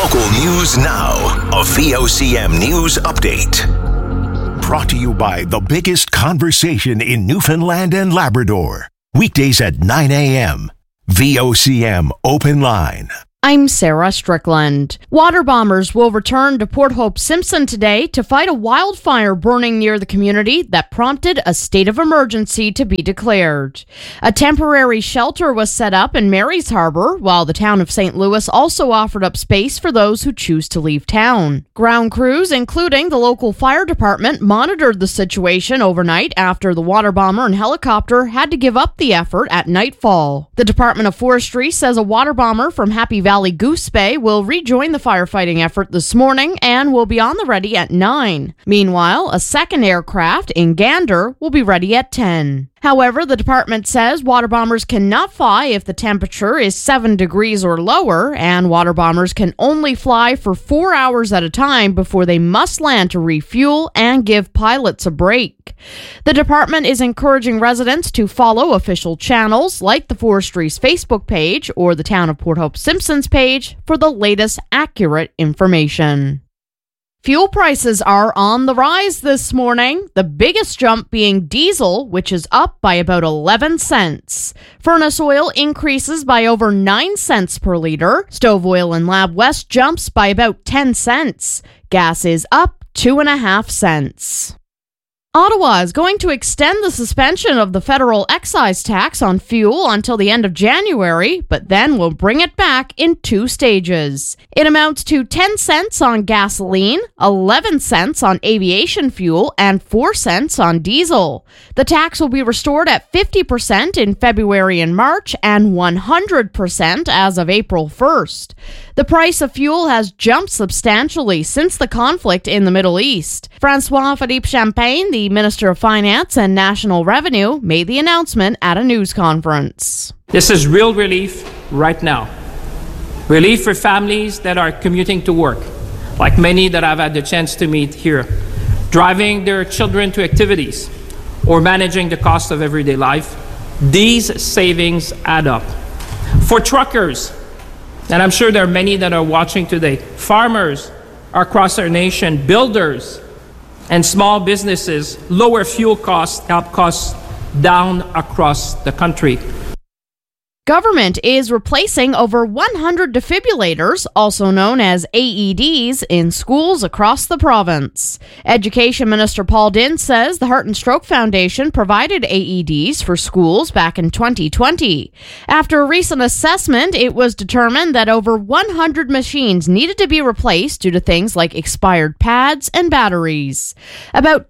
Local news now. A VOCM news update. Brought to you by the biggest conversation in Newfoundland and Labrador. Weekdays at 9 a.m. VOCM Open Line. I'm Sarah Strickland. Water bombers will return to Port Hope Simpson today to fight a wildfire burning near the community that prompted a state of emergency to be declared. A temporary shelter was set up in Mary's Harbor, while the town of St. Louis also offered up space for those who choose to leave town. Ground crews, including the local fire department, monitored the situation overnight after the water bomber and helicopter had to give up the effort at nightfall. The Department of Forestry says a water bomber from Happy Valley Goose Bay will rejoin the firefighting effort this morning and will be on the ready at 9. Meanwhile, a second aircraft in Gander will be ready at 10. However, the department says water bombers cannot fly if the temperature is 7 degrees or lower, and water bombers can only fly for 4 hours at a time before they must land to refuel and give pilots a break. The department is encouraging residents to follow official channels like the Forestry's Facebook page or the Town of Port Hope Simpson's page for the latest accurate information. Fuel prices are on the rise this morning, the biggest jump being diesel, which is up by about 11 cents. Furnace oil increases by over 9 cents per liter. Stove oil in Lab West jumps by about 10 cents. Gas is up 2.5 cents. Ottawa is going to extend the suspension of the federal excise tax on fuel until the end of January, but then will bring it back in 2 stages. It amounts to 10 cents on gasoline, 11 cents on aviation fuel, and 4 cents on diesel. The tax will be restored at 50% in February and March and 100% as of April 1st. The price of fuel has jumped substantially since the conflict in the Middle East. François-Philippe Champagne, the Minister of Finance and National Revenue, made the announcement at a news conference. This is real relief right now. Relief for families that are commuting to work, like many that I've had the chance to meet here, driving their children to activities, or managing the cost of everyday life. These savings add up. For truckers, and I'm sure there are many that are watching today, farmers across our nation, builders, and small businesses, lower fuel costs help costs down across the country. Government is replacing over 100 defibrillators, also known as AEDs, in schools across the province. Education Minister Paul Dinn says the Heart and Stroke Foundation provided AEDs for schools back in 2020. After a recent assessment, it was determined that over 100 machines needed to be replaced due to things like expired pads and batteries. About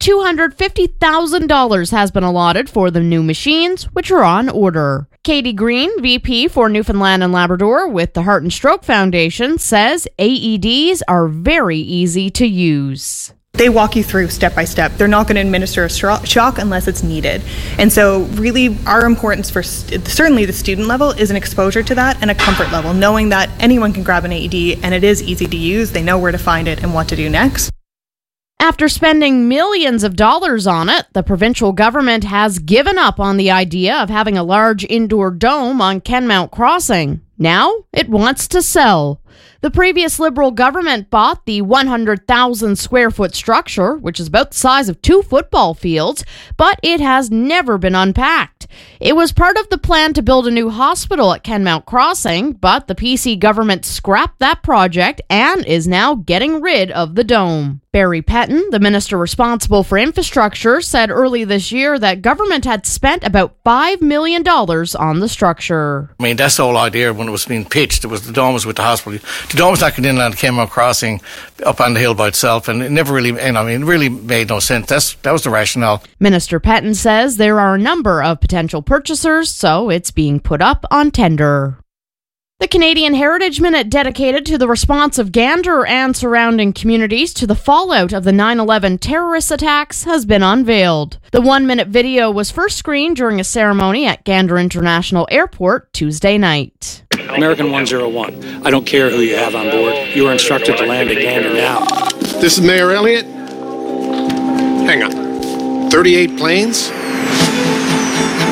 $250,000 has been allotted for the new machines, which are on order. Katie Green, VP for Newfoundland and Labrador with the Heart and Stroke Foundation, says AEDs are very easy to use. They walk you through step by step. They're not going to administer a shock unless it's needed. And so really our importance for certainly the student level is an exposure to that and a comfort level, knowing that anyone can grab an AED and it is easy to use. They know where to find it and what to do next. After spending millions of dollars on it, the provincial government has given up on the idea of having a large indoor dome on Kenmount Crossing. Now it wants to sell. The previous Liberal government bought the 100,000 square foot structure, which is about the size of 2 football fields, but it has never been unpacked. It was part of the plan to build a new hospital at Kenmount Crossing, but the PC government scrapped that project and is now getting rid of the dome. Barry Petton, the minister responsible for infrastructure, said early this year that government had spent about $5 million on the structure. I mean, that's the whole idea when it was being pitched. It was the dome was with the hospital. The dome was not getting in on Kenmount Crossing up on the hill by itself, and it never really, it really made no sense. That was the rationale. Minister Petton says there are a number of potential purchasers, so it's being put up on tender. The Canadian Heritage Minute dedicated to the response of Gander and surrounding communities to the fallout of the 9/11 terrorist attacks has been unveiled. The 1-minute video was first screened during a ceremony at Gander International Airport Tuesday night. American 101, I don't care who you have on board. You are instructed to land at Gander now. This is Mayor Elliott. Hang on. 38 planes?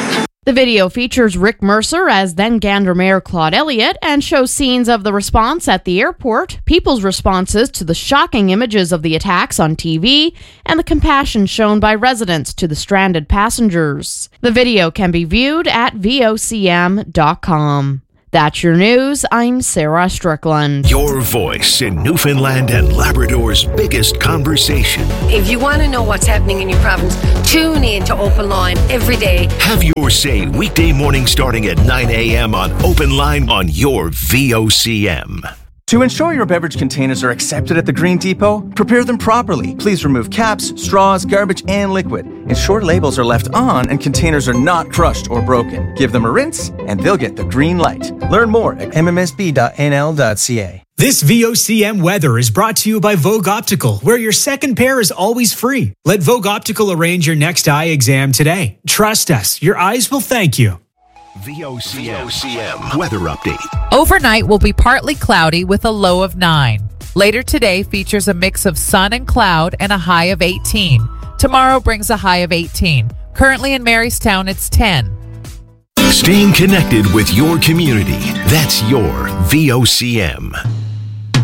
The video features Rick Mercer as then Gander Mayor Claude Elliott and shows scenes of the response at the airport, people's responses to the shocking images of the attacks on TV, and the compassion shown by residents to the stranded passengers. The video can be viewed at vocm.com. That's your news. I'm Sarah Strickland. Your voice in Newfoundland and Labrador's biggest conversation. If you want to know what's happening in your province, tune in to Open Line every day. Have your say weekday morning starting at 9 a.m. on Open Line on your VOCM. To ensure your beverage containers are accepted at the Green Depot, prepare them properly. Please remove caps, straws, garbage, and liquid. Ensure labels are left on and containers are not crushed or broken. Give them a rinse, and they'll get the green light. Learn more at mmsb.nl.ca. This VOCM weather is brought to you by Vogue Optical, where your second pair is always free. Let Vogue Optical arrange your next eye exam today. Trust us, your eyes will thank you. VOCM weather update. Overnight will be partly cloudy with a low of 9. Later today features a mix of sun and cloud and a high of 18. Tomorrow brings a high of 18. Currently in Marystown, it's 10. Staying connected with your community. That's your VOCM.